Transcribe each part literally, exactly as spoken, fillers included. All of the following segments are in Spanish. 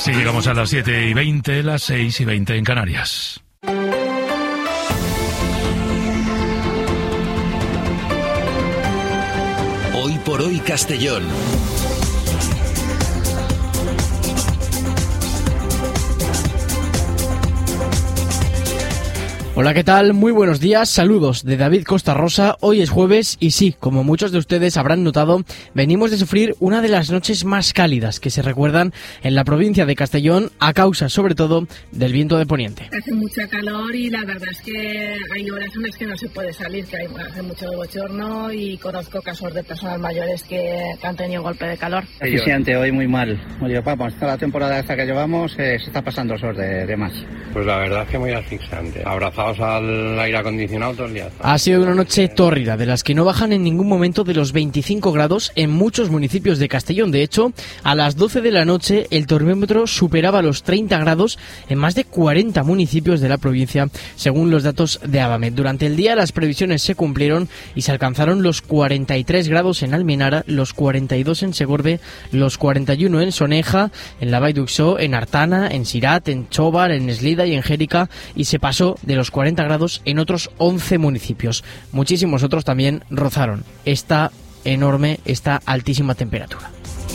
Así llegamos a las siete y veinte, las seis y veinte en Canarias. Hoy por hoy Castellón. Hola, ¿qué tal? Muy buenos días, saludos de David Costa Rosa. Hoy es jueves y sí, como muchos de ustedes habrán notado, venimos de sufrir una de las noches más cálidas que se recuerdan en la provincia de Castellón, a causa sobre todo del viento de poniente. Hace mucha calor y la verdad es que hay horas en las que no se puede salir, que hay, hace mucho bochorno, y conozco casos de personas mayores que, que han tenido golpe de calor. Se siente hoy muy mal. Oye, vamos, toda la temporada esta que llevamos eh, se está pasando el sol de, de más. Pues la verdad es que muy asfixiante. Abrazado al aire acondicionado todo el día. Ha sido una noche tórrida, de las que no bajan en ningún momento de los veinticinco grados en muchos municipios de Castellón. De hecho, a las doce de la noche el termómetro superaba los treinta grados en más de cuarenta municipios de la provincia, según los datos de Avamed. Durante el día las previsiones se cumplieron y se alcanzaron los cuarenta y tres grados en Almenara, los cuarenta y dos en Segorbe, los cuarenta y uno en Soneja, en la Vall d'Uixó, en Artana, en Sirat, en Chobar, en Eslida y en Jérica, y se pasó de los cuarenta grados en otros once municipios. Muchísimos otros también rozaron esta enorme, esta altísima temperatura.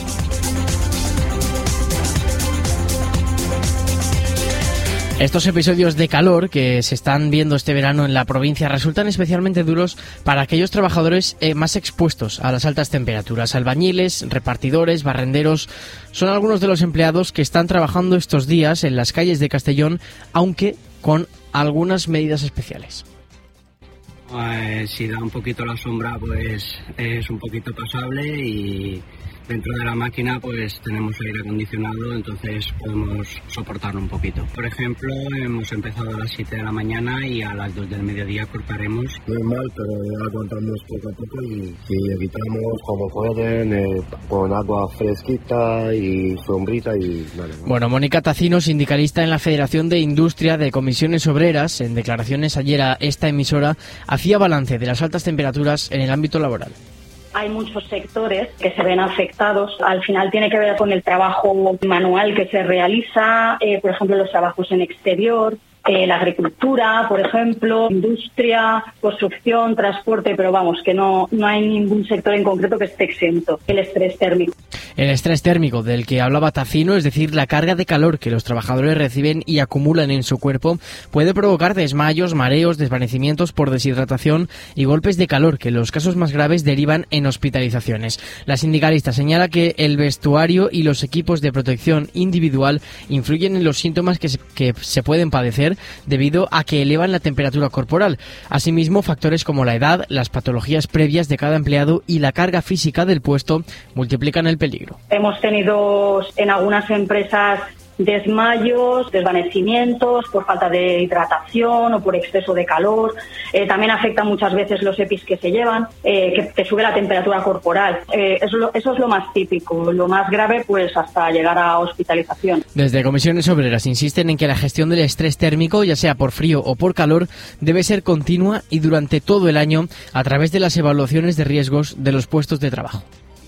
Estos episodios de calor que se están viendo este verano en la provincia resultan especialmente duros para aquellos trabajadores eh, más expuestos a las altas temperaturas. Albañiles, repartidores, barrenderos son algunos de los empleados que están trabajando estos días en las calles de Castellón, aunque con algunas medidas especiales. Eh, si da un poquito la sombra, pues es un poquito pasable, y dentro de la máquina pues tenemos aire acondicionado, entonces podemos soportarlo un poquito. Por ejemplo, hemos empezado a las siete de la mañana y a las dos del mediodía cortaremos. Normal, pero aguantamos poco a poco y, y evitamos como pueden, eh, con agua fresquita y sombrita y vale, ¿no? Bueno, Mónica Tacino, sindicalista en la Federación de Industria de Comisiones Obreras, en declaraciones ayer a esta emisora, hacía balance de las altas temperaturas en el ámbito laboral. Hay muchos sectores que se ven afectados. Al final tiene que ver con el trabajo manual que se realiza, eh, por ejemplo, los trabajos en exterior, eh, la agricultura, por ejemplo, industria, construcción, transporte, pero vamos, que no, no hay ningún sector en concreto que esté exento. El estrés térmico. El estrés térmico del que hablaba Tacino, es decir, la carga de calor que los trabajadores reciben y acumulan en su cuerpo, puede provocar desmayos, mareos, desvanecimientos por deshidratación y golpes de calor que en los casos más graves derivan en hospitalizaciones. La sindicalista señala que el vestuario y los equipos de protección individual influyen en los síntomas que se, que se pueden padecer debido a que elevan la temperatura corporal. Asimismo, factores como la edad, las patologías previas de cada empleado y la carga física del puesto multiplican el peligro. Hemos tenido en algunas empresas desmayos, desvanecimientos por falta de hidratación o por exceso de calor. Eh, también afecta muchas veces los EPIs que se llevan, eh, que te sube la temperatura corporal. Eh, eso, lo, eso es lo más típico. Lo más grave, pues hasta llegar a hospitalización. Desde Comisiones Obreras insisten en que la gestión del estrés térmico, ya sea por frío o por calor, debe ser continua y durante todo el año a través de las evaluaciones de riesgos de los puestos de trabajo.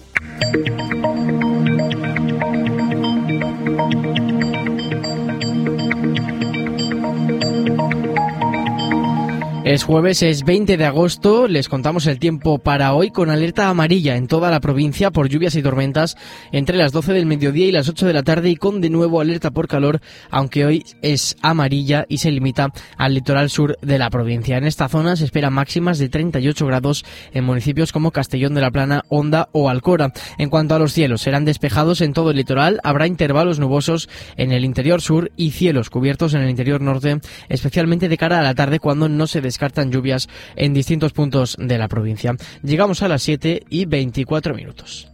Es jueves, es veinte de agosto, les contamos el tiempo para hoy con alerta amarilla en toda la provincia por lluvias y tormentas entre las doce del mediodía y las ocho de la tarde, y con de nuevo alerta por calor, aunque hoy es amarilla y se limita al litoral sur de la provincia. En esta zona se esperan máximas de treinta y ocho grados en municipios como Castellón de la Plana, Honda o Alcora. En cuanto a los cielos, serán despejados en todo el litoral, habrá intervalos nubosos en el interior sur y cielos cubiertos en el interior norte, especialmente de cara a la tarde, cuando no se descartan lluvias en distintos puntos de la provincia. Llegamos a las siete y veinticuatro minutos.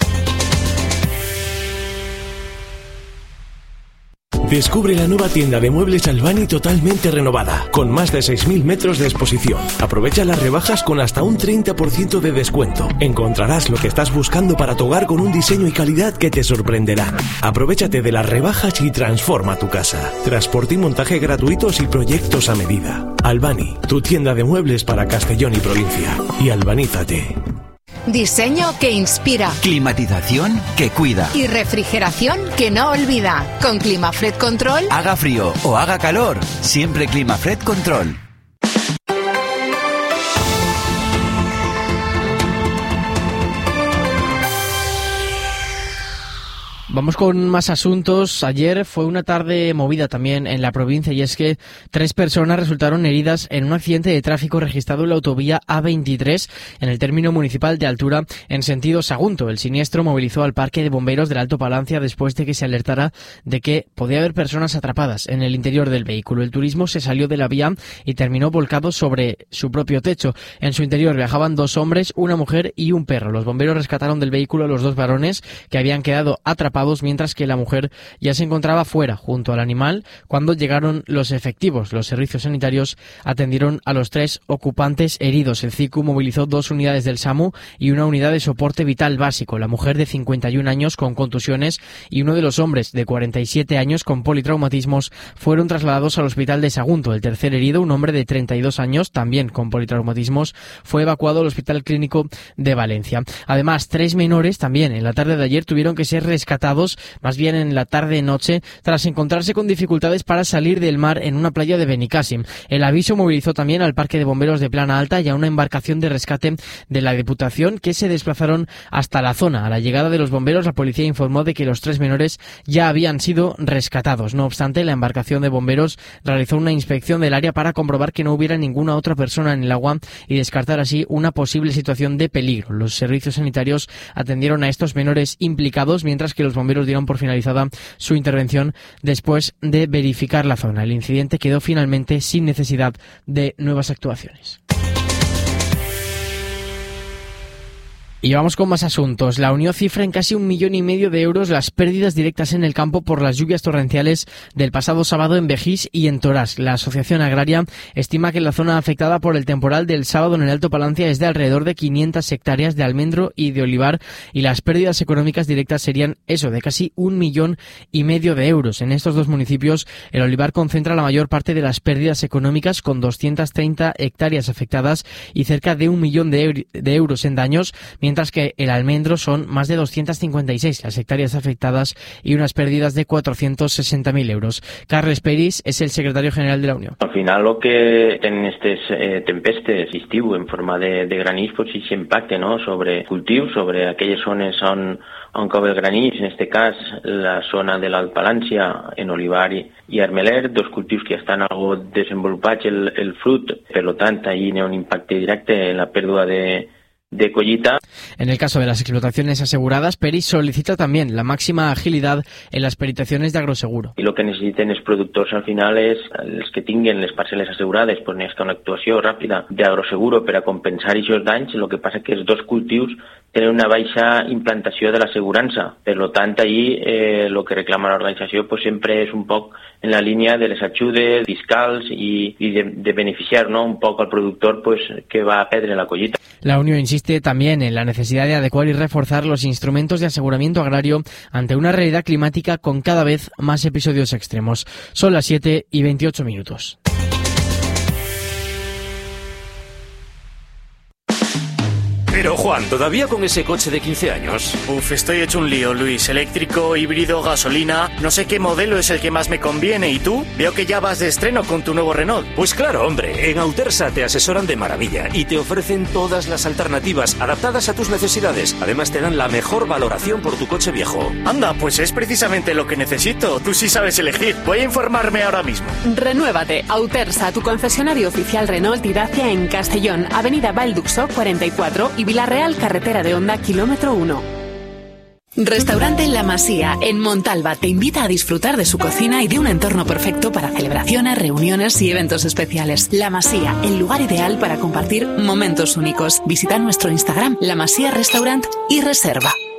Descubre la nueva tienda de muebles Albani totalmente renovada, con más de seis mil metros de exposición. Aprovecha las rebajas con hasta un treinta por ciento de descuento. Encontrarás lo que estás buscando para tu hogar con un diseño y calidad que te sorprenderán. Aprovechate de las rebajas y transforma tu casa. Transporte y montaje gratuitos y proyectos a medida. Albani, tu tienda de muebles para Castellón y provincia. Y albanízate. Diseño que inspira. Climatización que cuida. Y refrigeración que no olvida. Con Climafred Control. Haga frío o haga calor, siempre Climafred Control. Vamos con más asuntos. Ayer fue una tarde movida también en la provincia y es que tres personas resultaron heridas en un accidente de tráfico registrado en la autovía A veintitrés en el término municipal de Altura en sentido Sagunto. El siniestro movilizó al parque de bomberos del Alto Palancia después de que se alertara de que podía haber personas atrapadas en el interior del vehículo. El turismo se salió de la vía y terminó volcado sobre su propio techo. En su interior viajaban dos hombres, una mujer y un perro. Los bomberos rescataron del vehículo a los dos varones que habían quedado atrapados, mientras que la mujer ya se encontraba fuera, junto al animal, cuando llegaron los efectivos. Los servicios sanitarios atendieron a los tres ocupantes heridos. El C I C U movilizó dos unidades del SAMU y una unidad de soporte vital básico. La mujer de cincuenta y un años con contusiones y uno de los hombres de cuarenta y siete años con politraumatismos fueron trasladados al hospital de Sagunto. El tercer herido, un hombre de treinta y dos años, también con politraumatismos, fue evacuado al Hospital Clínico de Valencia. Además, tres menores también en la tarde de ayer tuvieron que ser rescatados, más bien en la tarde-noche, tras encontrarse con dificultades para salir del mar en una playa de Benicàssim. El aviso movilizó también al Parque de Bomberos de Plana Alta y a una embarcación de rescate de la Diputación que se desplazaron hasta la zona. A la llegada de los bomberos, la policía informó de que los tres menores ya habían sido rescatados. No obstante, la embarcación de bomberos realizó una inspección del área para comprobar que no hubiera ninguna otra persona en el agua y descartar así una posible situación de peligro. Los servicios sanitarios atendieron a estos menores implicados, mientras que los bomberos dieron por finalizada su intervención después de verificar la zona. El incidente quedó finalmente sin necesidad de nuevas actuaciones. Y vamos con más asuntos. La Unión cifra en casi un millón y medio de euros las pérdidas directas en el campo por las lluvias torrenciales del pasado sábado en Begís y en Torás. La Asociación Agraria estima que la zona afectada por el temporal del sábado en el Alto Palancia es de alrededor de quinientas hectáreas de almendro y de olivar, y las pérdidas económicas directas serían eso, de casi un millón y medio de euros. En estos dos municipios, el olivar concentra la mayor parte de las pérdidas económicas, con doscientas treinta hectáreas afectadas y cerca de un millón de, eur- de euros en daños, mientras que el almendro son más de doscientas cincuenta y seis las hectáreas afectadas y unas pérdidas de cuatrocientos sesenta mil euros. Carles Peris es el secretario general de la Unión. Al final, lo que tienen estos eh, tempestes d'estiu en forma de, de granís, pues sí s'impacta, no?, sobre cultius, sobre aquelles zones on, on cau el granís, en este cas la zona de l'Alt Palància, en olivar i, i armeler, dos cultius que ja estan algo desenvolupats el, el fruit, per tant, ahí hi ha un impacte directe en la pèrdua de de collita. En el caso de las explotaciones aseguradas, Peris solicita también la máxima agilidad en las peritaciones de agroseguro. I el que necessiten els productors al final és els que tinguin les parcel·les assegurades, pues necessita una actuació ràpida d'agroseguro per a compensar aquests danys. El que passa que els dos cultius tenen una baixa implantació de l'assegurança. Per tant, ahí eh, el que reclama l'organització pues, sempre és un poc en la línia de les ajudes fiscals i, i de, de beneficiar, ¿no?, un poc al productor pues, que va a perdre la collita. La Unión insiste también en la necesidad de adecuar y reforzar los instrumentos de aseguramiento agrario ante una realidad climática con cada vez más episodios extremos. Son las siete y veintiocho minutos. Pero Juan, ¿todavía con ese coche de quince años? Uf, estoy hecho un lío, Luis. Eléctrico, híbrido, gasolina... No sé qué modelo es el que más me conviene. ¿Y tú? Veo que ya vas de estreno con tu nuevo Renault. Pues claro, hombre. En Autersa te asesoran de maravilla y te ofrecen todas las alternativas adaptadas a tus necesidades. Además, te dan la mejor valoración por tu coche viejo. Anda, pues es precisamente lo que necesito. Tú sí sabes elegir. Voy a informarme ahora mismo. Renuévate. Autersa, tu concesionario oficial Renault y Dacia en Castellón, Avenida Valduxo cuarenta y cuatro y Vilarreal, carretera de Honda, kilómetro uno. Restaurante La Masía, en Montalba, te invita a disfrutar de su cocina y de un entorno perfecto para celebraciones, reuniones y eventos especiales. La Masía, el lugar ideal para compartir momentos únicos. Visita nuestro Instagram, La Masía Restaurant, y reserva.